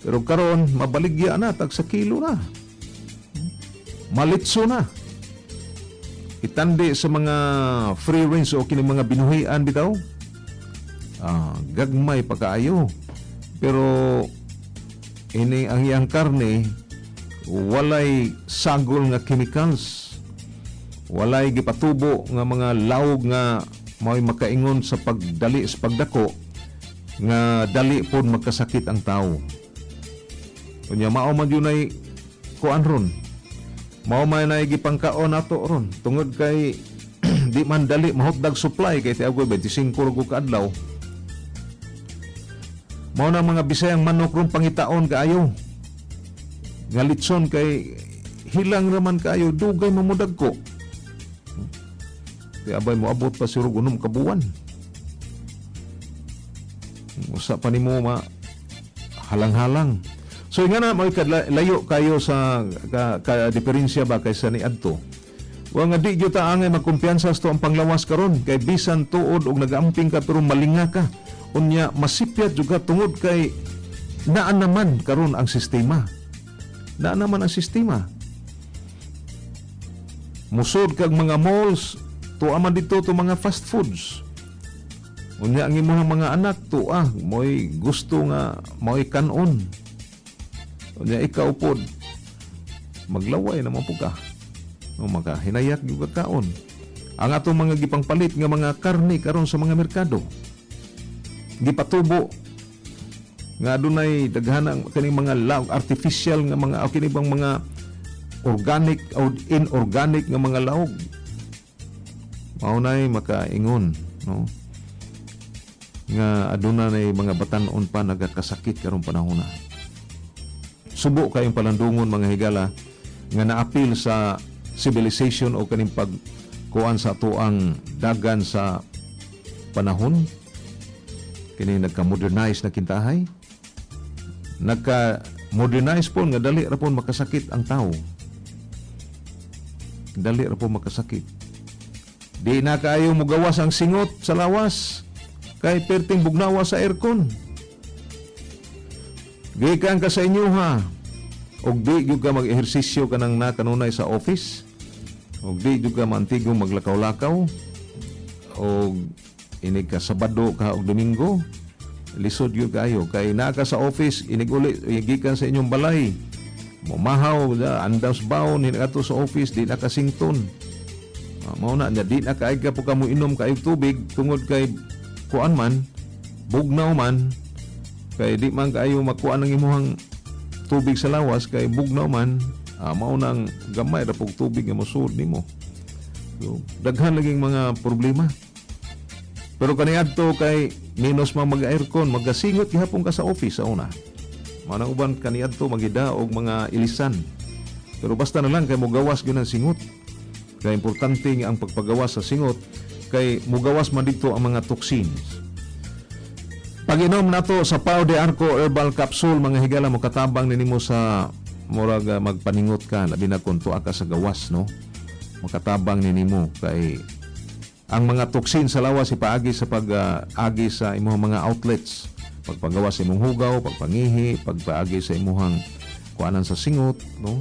Pero karon mabaligya na tag sa kilo na. Malitso na. Itandi sa mga free range o kini mga binuhian bitaw. Gagmay pa kaayo. Pero ini ang iyang karne walay sagol nga chemicals. Walay gipatubo nga mga lawog nga mao'y makaingon sa pagdali sa pagdako nga dali pod magkasakit ang tao. Kunya mao man yun ay kuan ron. Mao man ay gipangkaon nato ron tungod kay di man dali mahotdag supply kay tiagoy 25 rugo ka adlaw. Mao na mga Bisayang manok ron pangitaon kaayo. Nga litson kay hilang raman kaayo dugay mamudag ko. Di abay mo abot pa siguro unom ka buwan. Usa pa nimo halang-halang. So nga na mo layo kayo sa diferensya ba kaysa ni adto. Wa nga di gyud ta angay magkumpiyansa sa ang panglawas karon kay bisan tuod og nagaamping ka pero malinga ka. Unya masipyat juga tungod kay naa naman karon ang sistema. Naa naman ang sistema. Musod kag mga malls, tuwa man dito to mga fast foods. Unya ang imong mga anak tuwa mo'y gusto nga mo'y kanon. Unya ikaw pod maglaway naman po ka. No, makahinayat yung kaon. Ang atong mga gipangpalit nga mga karne karon sa mga merkado. Gipatubo nga adunay daghanang kaning mga lawg artificial nga mga kini bang mga organic o inorganic nga mga lawg. Mao nay makaingon, no? Nga adunay mga batan-on pa nagakasakit karong panahon na. Subo kayong palandungon mga higala nga naapil sa civilization o kaning pagkuan sa tuang dagan sa panahon. Kini nagka-modernize na kintahay. Nagka-modernize po nga dali ra po makasakit ang tao. Dali ra po makasakit. Di na kayo mugawas ang singot sa lawas kay perting bugnawa sa aircon. Gikan ka sa inyo ha. Og di gyud ka mag-ehersisyo kanang nakanunay sa office. Og di gyud ka mantigong maglakaw-lakaw. Og inig ka Sabado ka og Domingo. Lisod gyud kayo kay naa ka sa office inig uli gikan sa inyong balay. Mumahaw andaw sa baon hinato sa office di na kasington. Mao na di na kaay ka po kamo inom kaayog tubig tungod kay kuan man bugnaw man kay di man kaayo makuha ng imuhang tubig sa lawas kay bugnaw man mao nang gamay ra pog tubig nga mosud nimo. So daghan laging mga problema. Pero kaniadto kay minus man mag-aircon magasingot gihapon ka sa office sa una. Mao nang uban kaniadto magida og mga ilisan. Pero basta na lang kay mogawas gyud ang singot. Kaya importante nga ang pagpagawas sa singot kay mugawas man dito ang mga toxins. Pag-inom nato sa Pau de Arco Herbal Capsule mga higala mo katabang ninimo sa murag magpaningot ka labi na kung tuwa ka sa gawas no. Makatabang ninimo kay ang mga toxin sa lawas ipaagi sa pag-agi sa imong mga outlets, pagpagawas sa imong hugaw, pagpangihi, pagpaagi sa imong kuanan sa singot no.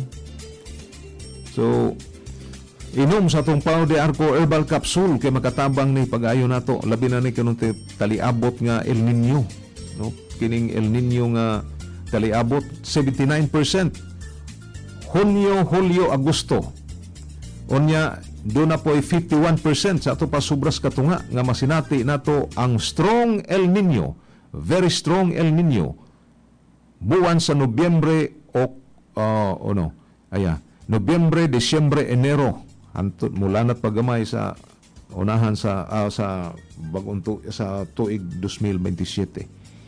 So inom sa itong Pau de Arco Herbal Capsule kay makatabang ni pag-ayo nato labi na ni kanang taliabot nga El Nino no. Kining El Nino nga taliabot 79%. Hunyo, Hulyo, Agosto unya do na po ay 51% sa ato pa subras katunga nga masinati nato ang strong El Nino, very strong El Nino buwan sa Nobyembre o Nobyembre, Disyembre, Enero antod mula na't pagamay sa unahan sa bagong sa tuig 2027.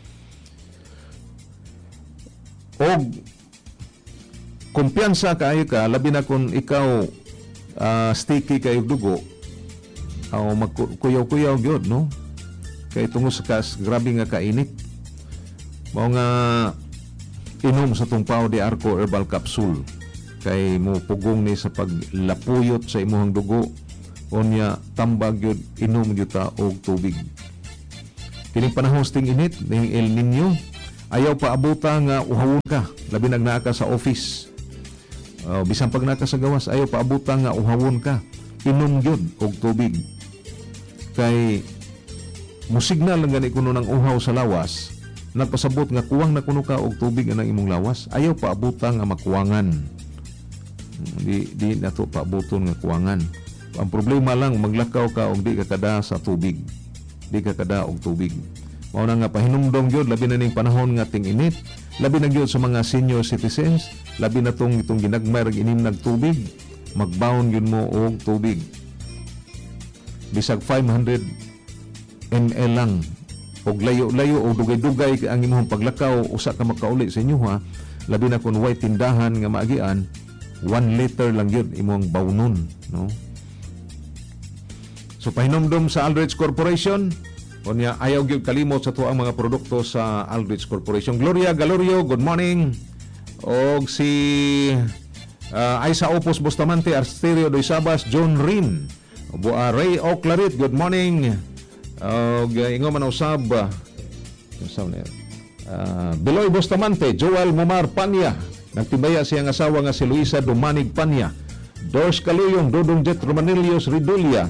Og kumpiyansa kaayo ka labi na kung ikaw sticky kayo dugo o magkuyaw-kuyaw gyud no kay tungod sa grabe nga kainit mao nga inom sa tong Pau de Arco Herbal Capsule kay mo pugong ni sa paglapuyot sa imong dugo unya tambag gyud inom gyud ta og tubig. Kining panahon sting init ning El Nino Ayaw pa abuta nga uhawon ka, labi nagnaa ka sa office. Bisan pag naka sa gawas, ayaw pa abuta nga uhawon ka. Inom gyud og tubig. Kay musignal lang gani kuno ng uhaw sa lawas, nagpasabot nga kuwang na kuno ka og tubig anang imong lawas, ayaw pa abuta nga makuwangan. Di nato pa abuton nga kuwangan. Ang problema lang maglakaw ka og di ka kada sa tubig. Di ka kada og tubig. Mao na nga pahinumdom gyud labi na ning panahon nga ting-init, labi na gyud sa mga senior citizens, labi na itong ginagmay rag inim nag tubig, magbaon gyud mo og tubig. Bisag 500 ml lang og layo-layo o dugay-dugay ang imong paglakaw, usa ka makauli sa inyo ha. Labi na kun way tindahan nga maagian, 1 liter lang yun imong bawnon, no? So pahinumdom sa Aldrich Corporation, unya ayaw gyud kalimot sa tuang mga produkto sa Aldrich Corporation. Gloria Galorio, good morning. Og si Aisa Opos Bustamante, Arsterio Doisabas, John Rin, Ray Oclarit, good morning. Og ingo man usab Beloy Bustamante, Joel Mumar Panya, nagtibaya siyang asawa nga si Luisa Dumanig Panya, Dors Caluyong, Dodong Jet Romanilios Ridulia,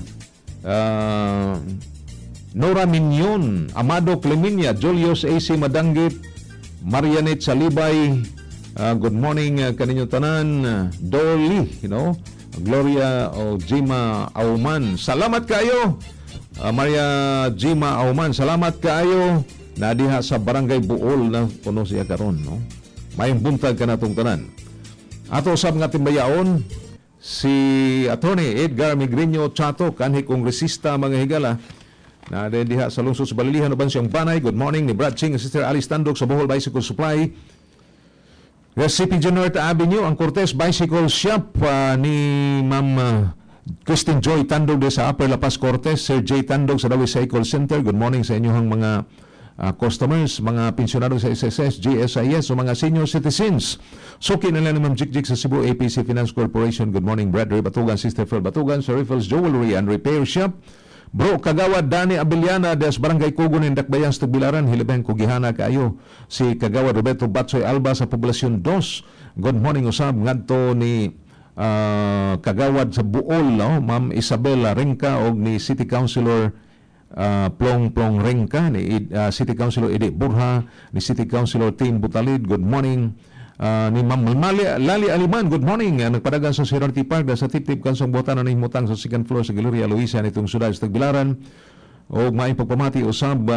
Nora Minyon, Amado Cleminia, Julius AC Madanggit, Marianet Salibay, good morning kaninyo tanan, Dolly, Gloria o Jima Auman, salamat kayo. Maria Jima Auman, salamat kaayo na diha sa Barangay Buol na puno siya karon, no? Mayong buntag ka natong tanan. Ato usab nga timbayaon si Attorney Edgar Migreño Chato, kanhi kongresista mga higala na diha sa lungsod sa Balilihan uban siyang Banay. Good morning ni Brad Ching, Sister Alice Tandog sa Bohol Bicycle Supply. Recipe North Avenue, ang Cortez Bicycle Shop ni Ma'am Christine Joy Tandog sa Upper La Paz Cortez, Sir J Tandog sa Dawi Cycle Center. Good morning sa inyong mga customers, mga pensyonado sa SSS, GSIS o mga senior citizens. Suki na lang ni Ma'am Jikjik sa Cebu APC Finance Corporation. Good morning, Brother Batugan, Sister Phil Batugan sa Riffles Jewelry and Repair Shop. Bro Kagawad Dani Abeliana des Barangay Kugon in Dakbayan Tugbilaran, hilabeng kugihana kayo. Si Kagawad Roberto Batsoy Alba sa Poblasyon 2. Good morning usab ngadto ni Kagawad sa Buol, no? Ma'am Isabela Renka og ni City Councilor Plong Renka, ni City Councilor Edi Burha, ni City Councilor Tin Butalid. Good morning. Ni Ma'am Lali Aliman, good morning. Nagpadagan sa Serenity Park sa tip-tip kansang buhatan na himutang sa second floor sa Gloria Luisa nitong sudad sa Tagbilaran. Og maayong pagpamati usab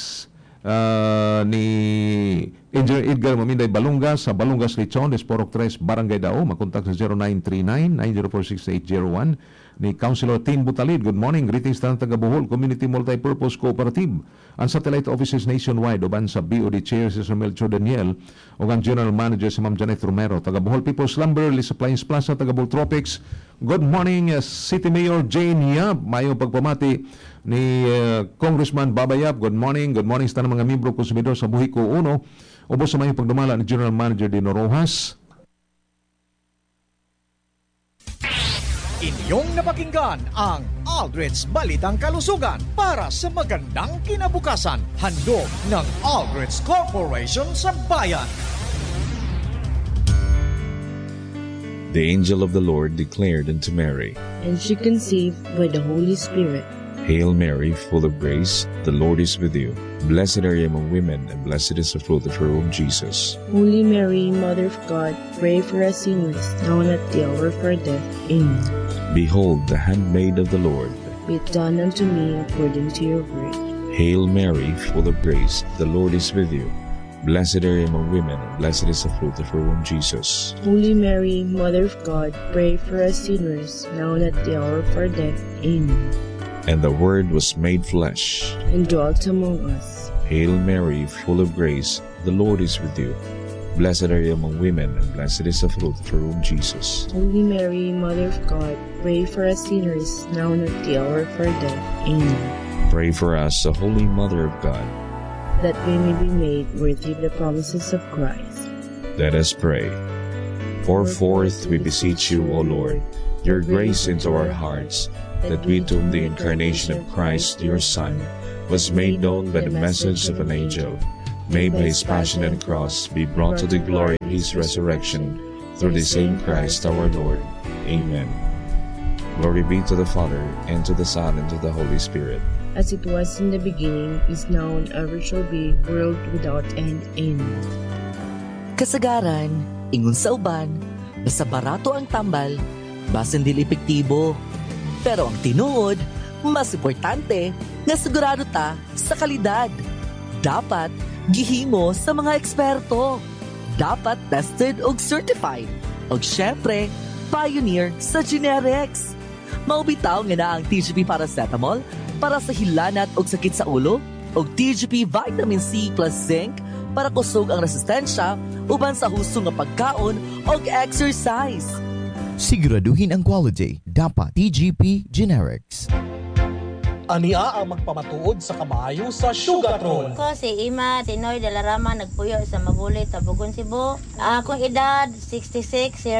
ni Engineer Edgar Maminday Balungas sa Balungas Lechon, Desporok 3, Barangay Dao. Makontak sa 0939-904-6801. Ni Councilor Tin Butalid, good morning. Greetings sa taga Bohol Community Multipurpose Cooperative. Ang satellite offices nationwide uban sa BOD Chair si Sir Melchor Daniel o ang General Manager si Ma'am Janet Romero. Taga Bohol People's Lumber, Lis Appliance Plaza, taga Bohol Tropics. Good morning, City Mayor Jane Yap. Mayong pagpamati ni Congressman Babayap. Good morning. Good morning sa mga miyembro konsumidor sa Buhiko 1. Ubos sa mayong pagdumala ni General Manager Dino Rojas. Inyong napakinggan ang Aldrich Balitang Kalusugan para sa magandang kinabukasan. Handog ng Aldrich Corporation sa Bayan. The angel of the Lord declared unto Mary, and she conceived by the Holy Spirit. Hail Mary, full of grace, the Lord is with you. Blessed are you among women, and blessed is the fruit of her womb, Jesus. Holy Mary, Mother of God, pray for us sinners, now and at the hour of our death. Amen. Behold, the handmaid of the Lord. Be it done unto me according to your word. Hail Mary, full of grace, the Lord is with you. Blessed are you among women, and blessed is the fruit of her womb, Jesus. Holy Mary, Mother of God, pray for us sinners, now and at the hour of our death. Amen. And the Word was made flesh, and dwelt among us. Hail Mary, full of grace, the Lord is with you. Blessed are you among women, and blessed is the fruit of her womb, Jesus. Holy Mary, Mother of God, pray for us sinners, now and at the hour of our death. Amen. Pray for us, the Holy Mother of God, that we may be made worthy of the promises of Christ. Let us pray. Pour forth, we beseech you, O Lord, your grace into our hearts, that we to whom the incarnation of Christ, your Son, was made known by the message of an angel, may by his passion and cross be brought to the glory of his resurrection, through the same Christ our Lord. Amen. Glory be to the Father, and to the Son, and to the Holy Spirit. As it was in the beginning, is now, and ever shall be, world without end. Amen. Kasagaran, ingon sa uban, basta barato ang tambal, basin dili epektibo. Pero ang tinuod, mas importante, nga sigurado ta sa kalidad. Dapat gihimo sa mga eksperto. Dapat tested og certified. Og syempre, pioneer sa generics. Maubitaw nga na ang TGP Paracetamol para sa hilanat og sakit sa ulo, og TGP Vitamin C plus Zinc para kusog ang resistensya uban sa husto nga pagkaon og exercise. Siguraduhin ang quality. Dapat TGP Generics. Ania ang magpamatuod sa kabayo sa Sugatron. Ako si Ima Tinoy de la Rama, nagpuyo sa Mabulit, Tabugon, Cebu. Akong edad 66 years